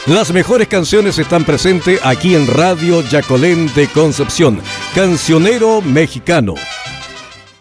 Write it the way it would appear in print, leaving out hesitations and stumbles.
Las mejores canciones están presentes aquí en Radio Yacolén de Concepción. Cancionero Mexicano,